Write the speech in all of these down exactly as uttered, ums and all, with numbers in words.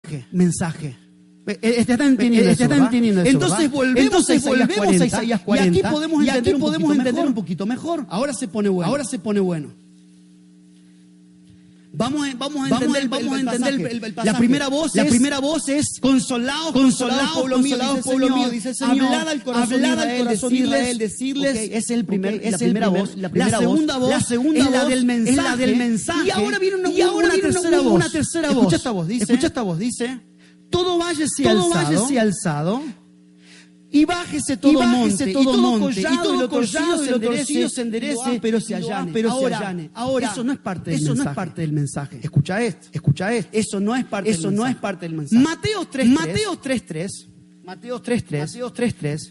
mensaje. Este está entendiendo este eso, está entendiendo eso, Entonces volvemos, Entonces, a, Isaías volvemos a Isaías cuarenta y aquí podemos entender, y aquí podemos un, entender un poquito mejor. Ahora se pone bueno. Ahora se pone bueno. Vamos a, vamos a entender, vamos a entender el, el, el pasaje. La primera voz la es, primera voz es consolados, consolados, pueblo mío, pueblo mío, dice el Señor. Hablad al corazón de Israel, decirles, okay, es el primer, okay, es la primera voz, la primera segunda voz, la segunda es la del mensaje, es la del mensaje. Y ahora viene una, y ahora una, tercera, voz. una tercera voz. Escucha esta voz, dice, escucha esta voz, dice, todo valle sea alzado, váyese alzado, y bájese todo, y bájese monte, todo, y todo monte, collado, y todo collado, y lo torcido se enderece, pero se allane, pero ahora, se allane. Ahora, eso no es parte del eso mensaje. No es parte del mensaje. Escucha esto, escucha esto. Eso no es parte eso del no es parte del mensaje. Mateo tres tres. Mateo tres tres. Mateo tres tres. Mateo tres tres.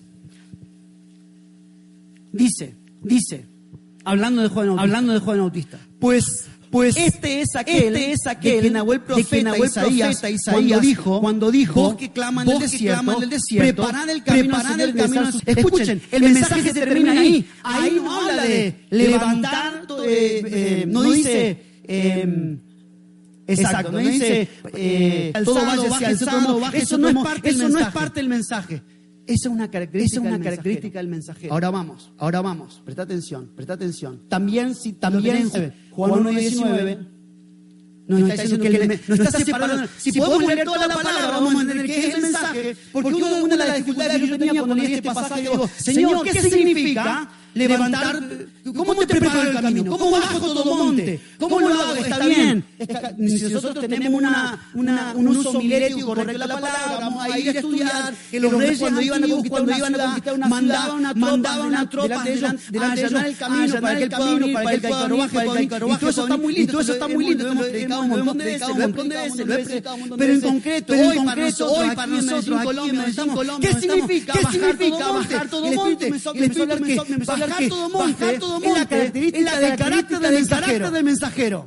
Dice, dice, hablando de Juan Bautista, hablando de Juan Bautista. Pues Pues este es aquel, este es aquel de que Nahuel profeta, de que Isaías, profeta Isaías cuando dijo, cuando dijo, vos que claman del desierto, del desierto, preparad el camino, preparad el camino. Escuchen, el mensaje se termina ahí. Ahí no habla de levantar, eh, eh, no dice, eh, exacto, no dice, eh, todo vaya alzado, eso no es parte, eso no es parte del mensaje. Esa es una característica, Esa es una característica del mensajero. Ahora vamos, ahora vamos. Presta atención, presta atención. También, si también Juan uno diecinueve nos está diciendo que, que el, nos está separando. Si, si podemos leer toda la palabra, vamos a entender qué es el mensaje. Porque una, una de las dificultades que yo tenía cuando leí este pasaje, digo, Señor, ¿qué significa levantar? ¿Cómo te preparo el camino? ¿Cómo bajo todo monte? ¿Cómo lo hago? Está bien. Si nosotros tenemos una, una, un uso milético correcto de la palabra, vamos a ir a estudiar que los reyes cuando iban a conquistar una ciudad mandaban una tropa delante de allanar el camino para que el camino, para que el carruaje, para que el carruaje. Y todo eso está muy lindo, todo eso está muy lindo. Hemos predicado un montón de veces, lo he predicado un montón de veces. Pero en concreto, hoy para nosotros, hoy para nosotros, aquí en Colombia, ¿qué significa bajar todo monte? El Espíritu me empezó a bajar todo monte, bajar todo monte es la característica del carácter del mensajero. Carácter del mensajero.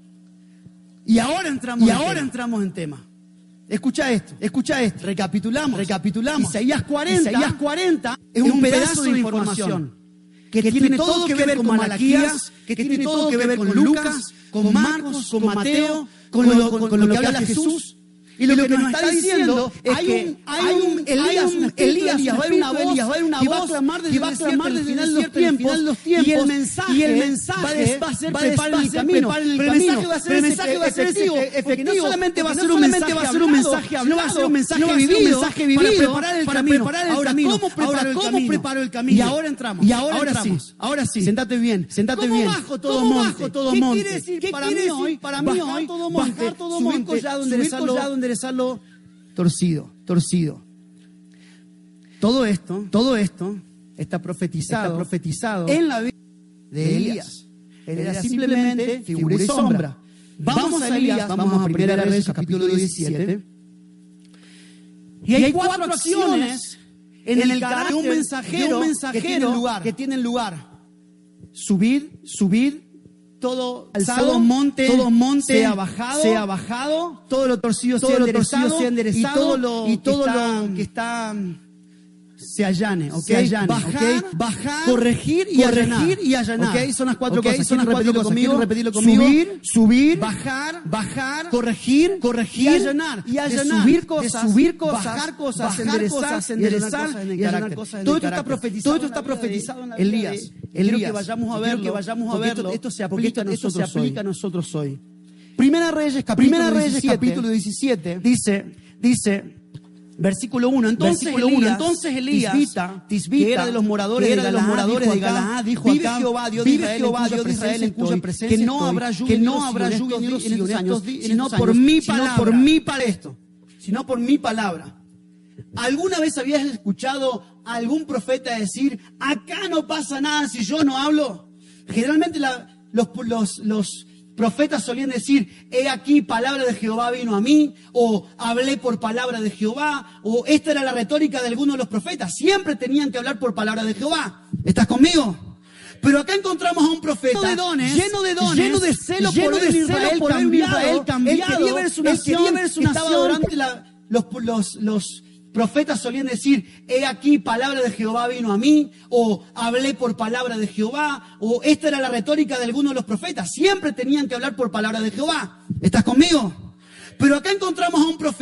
Y ahora entramos, y ahora entramos en tema. Escucha esto, escucha esto. Recapitulamos, recapitulamos. Isaías cuarenta, Isaías cuarenta es un, un pedazo de información que, que tiene todo que ver con Malaquías, que tiene todo que ver con Lucas, con Marcos, con Mateo, con lo, con, con lo que habla Jesús. Y lo, y lo que, que nos está diciendo es hay que un, hay un Elías, un Elías, Elías, va a haber una voz, va a haber una voz que va a clamar desde, va a clamar desde el final de los tiempos, los tiempos, y el mensaje, y el mensaje va a ser preparar el camino, pero el mensaje va a ser, el mensaje va a ser efectivo, efectivo, no solamente va a ser un mensaje, va a ser un mensaje hablado, va a ser un mensaje vivido, para preparar el camino. Ahora cómo preparo el camino. Y ahora entramos. Y ahora sí, ahora sí. Sentate bien, sentate bien. ¿Cómo bajo todo monte? ¿Qué quiere decir para mí hoy? Para mí hoy bajar todo monte, subir collado, enderezarlo torcido, torcido. Todo esto, todo esto está profetizado, está profetizado en la vida de Elías. Él era simplemente figura y sombra. Vamos a Elías, vamos a Primera Reyes, capítulo diecisiete. Y hay cuatro acciones en el carácter de un mensajero, que tienen lugar, que tienen lugar. Subir, subir, todo alzado, todo monte, todo monte sea bajado, sea bajado, todo lo torcido, todo sea, lo enderezado, torcido sea enderezado, y todo lo, y todo que, está, lo que está se allane, okay, se allane, bajar, okay, bajar, corregir y corregir allanar, y allanar. Okay, son las cuatro okay, cosas. Son las repetirlo conmigo, repetirlo conmigo. Subir, subir, bajar, bajar, corregir, corregir y allanar, y allanar. De subir cosas, de subir cosas, bajar cosas, bajar enderezar, cosas, enderezar y allanar cosas. Todo esto está profetizado. Todo esto está profetizado en Elías. Elías, que vayamos a verlo, que vayamos a verlo. Esto se aplica, esto se aplica a nosotros hoy. Primera Reyes, capítulo capítulo diecisiete, dice, dice. Versículo uno. Entonces, Versículo Elías, uno. Entonces Elías, Tisbita, Tisbita, que era de los moradores de Galaad, los moradores de Galaad, dijo acá, vive Jehová, Dios de Israel, Jehová, Dios de Israel, en cuya presencia que no habrá lluvia, que no habrá lluvia en estos años, sino por mi palabra, por mi palabra, sino por mi palabra. ¿Alguna vez habías escuchado a algún profeta decir, acá no pasa nada si yo no hablo? Generalmente la, los, los, los profetas solían decir, he aquí, palabra de Jehová vino a mí, o hablé por palabra de Jehová, o esta era la retórica de algunos de los profetas. Siempre tenían que hablar por palabra de Jehová. ¿Estás conmigo? Pero acá encontramos a un profeta lleno de dones, lleno de, dones, lleno de celo lleno por ver Israel, por cambiado, Israel cambiado. Él quería ver su nación, quería ver su nación. Estaba durante la, los, los, los profetas solían decir, he aquí, palabra de Jehová vino a mí, o hablé por palabra de Jehová, o esta era la retórica de algunos de los profetas. Siempre tenían que hablar por palabra de Jehová. ¿Estás conmigo? Pero acá encontramos a un profeta